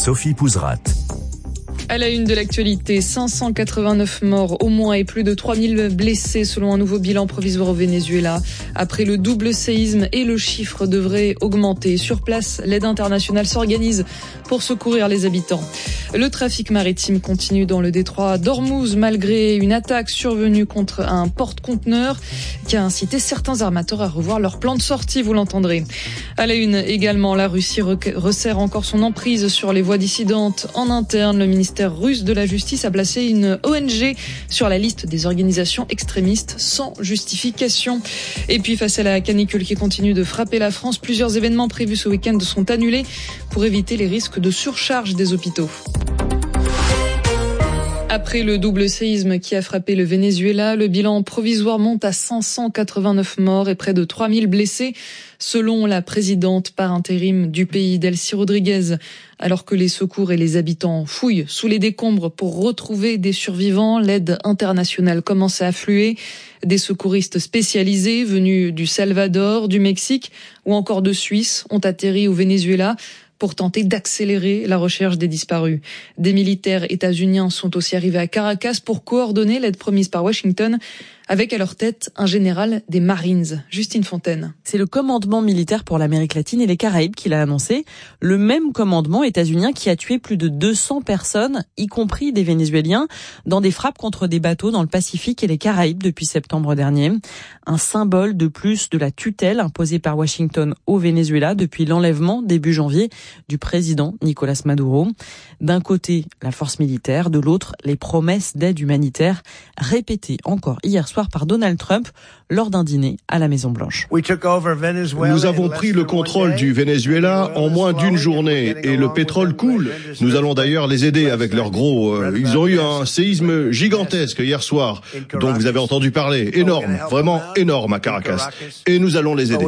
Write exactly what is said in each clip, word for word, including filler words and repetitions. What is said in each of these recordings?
Sophie Pouzrat. À la une de l'actualité, cinq cent quatre-vingt-neuf morts au moins et plus de trois mille blessés selon un nouveau bilan provisoire au Venezuela. Après le double séisme et le chiffre devrait augmenter. Sur place, l'aide internationale s'organise pour secourir les habitants. Le trafic maritime continue dans le détroit d'Ormuz malgré une attaque survenue contre un porte-conteneur qui a incité certains armateurs à revoir leur plan de sortie, vous l'entendrez. À la une également, la Russie resserre encore son emprise sur les voies dissidentes en interne. Le ministère russe de la Justice a placé une O N G sur la liste des organisations extrémistes sans justification. Et puis face à la canicule qui continue de frapper la France, plusieurs événements prévus ce week-end sont annulés pour éviter les risques de surcharge des hôpitaux. Après le double séisme qui a frappé le Venezuela, le bilan provisoire monte à cinq cent quatre-vingt-neuf morts et près de trois mille blessés, selon la présidente par intérim du pays, Delcy Rodriguez. Alors que les secours et les habitants fouillent sous les décombres pour retrouver des survivants, l'aide internationale commence à affluer. Des secouristes spécialisés venus du Salvador, du Mexique ou encore de Suisse ont atterri au Venezuela pour tenter d'accélérer la recherche des disparus. Des militaires états-uniens sont aussi arrivés à Caracas pour coordonner l'aide promise par Washington, avec à leur tête un général des Marines, Justine Fontaine. C'est le commandement militaire pour l'Amérique latine et les Caraïbes qui l'a annoncé. Le même commandement états-unien qui a tué plus de deux cents personnes, y compris des Vénézuéliens, dans des frappes contre des bateaux dans le Pacifique et les Caraïbes depuis septembre dernier. Un symbole de plus de la tutelle imposée par Washington au Venezuela depuis l'enlèvement début janvier du président Nicolás Maduro. D'un côté, la force militaire, de l'autre, les promesses d'aide humanitaire répétées encore hier soir par Donald Trump lors d'un dîner à la Maison-Blanche. Nous avons pris le contrôle du Venezuela en moins d'une journée et le pétrole coule. Nous allons d'ailleurs les aider avec leurs gros... Euh, ils ont eu un séisme gigantesque hier soir dont vous avez entendu parler. Énorme, vraiment énorme à Caracas. Et nous allons les aider.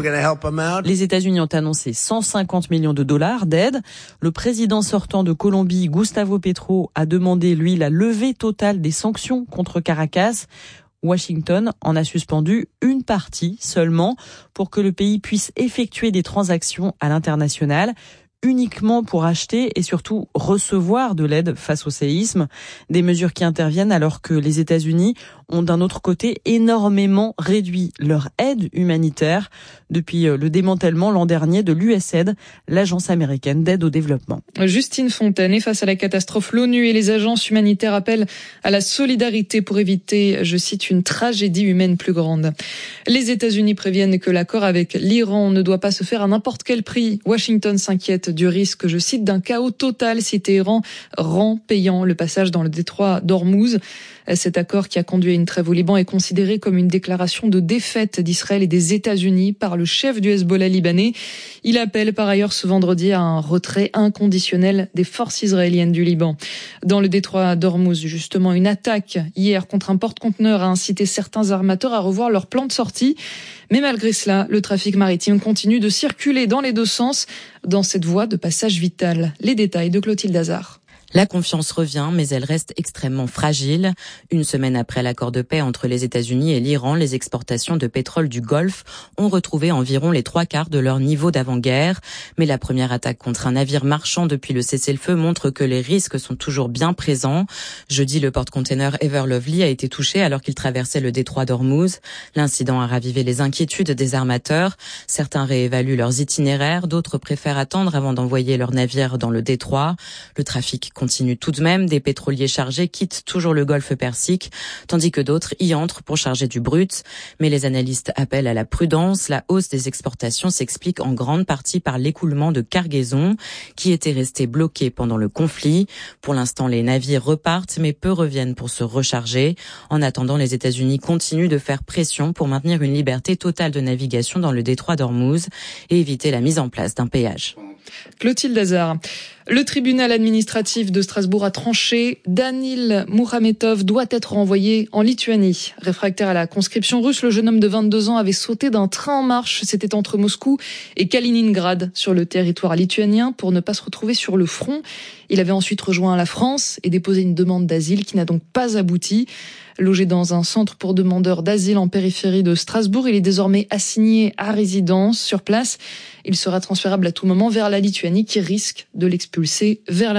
Les États-Unis ont annoncé cent cinquante millions de dollars d'aide. Le président sortant de Colombie, Gustavo Petro, a demandé, lui, la levée totale des sanctions contre Caracas. Washington en a suspendu une partie seulement pour que le pays puisse effectuer des transactions à l'international, uniquement pour acheter et surtout recevoir de l'aide face au séisme. Des mesures qui interviennent alors que les États-Unis ont d'un autre côté énormément réduit leur aide humanitaire depuis le démantèlement l'an dernier de l'U S A I D, l'agence américaine d'aide au développement. Justine Fontaine, et face à la catastrophe, l'ONU et les agences humanitaires appellent à la solidarité pour éviter, je cite, une tragédie humaine plus grande. Les États-Unis préviennent que l'accord avec l'Iran ne doit pas se faire à n'importe quel prix. Washington s'inquiète du risque, je cite, d'un chaos total si Téhéran rend payant le passage dans le détroit d'Ormuz. Cet accord qui a conduit à une trêve au Liban est considéré comme une déclaration de défaite d'Israël et des États-Unis par le chef du Hezbollah libanais. Il appelle par ailleurs ce vendredi à un retrait inconditionnel des forces israéliennes du Liban. Dans le détroit d'Ormuz, justement, une attaque hier contre un porte-conteneur a incité certains armateurs à revoir leur plan de sortie. Mais malgré cela, le trafic maritime continue de circuler dans les deux sens dans cette voie de passage vital. Les détails de Clotilde Hazard. La confiance revient, mais elle reste extrêmement fragile. Une semaine après l'accord de paix entre les États-Unis et l'Iran, les exportations de pétrole du Golfe ont retrouvé environ les trois quarts de leur niveau d'avant-guerre. Mais la première attaque contre un navire marchand depuis le cessez-le-feu montre que les risques sont toujours bien présents. Jeudi, le porte-container Ever Lovely a été touché alors qu'il traversait le détroit d'Ormuz. L'incident a ravivé les inquiétudes des armateurs. Certains réévaluent leurs itinéraires, d'autres préfèrent attendre avant d'envoyer leurs navires dans le détroit. Le trafic continue tout de même, des pétroliers chargés quittent toujours le golfe Persique, tandis que d'autres y entrent pour charger du brut. Mais les analystes appellent à la prudence. La hausse des exportations s'explique en grande partie par l'écoulement de cargaisons qui étaient restées bloquées pendant le conflit. Pour l'instant, les navires repartent, mais peu reviennent pour se recharger. En attendant, les États-Unis continuent de faire pression pour maintenir une liberté totale de navigation dans le détroit d'Ormuz et éviter la mise en place d'un péage. Clotilde Hazard. Le tribunal administratif de Strasbourg a tranché. Danil Mourhametov doit être renvoyé en Lituanie. Réfractaire à la conscription russe, le jeune homme de vingt-deux ans avait sauté d'un train en marche. C'était entre Moscou et Kaliningrad, sur le territoire lituanien, pour ne pas se retrouver sur le front. Il avait ensuite rejoint la France et déposé une demande d'asile qui n'a donc pas abouti. Logé dans un centre pour demandeurs d'asile en périphérie de Strasbourg, il est désormais assigné à résidence sur place. Il sera transférable à tout moment vers la Lituanie qui risque de l'expulser vers la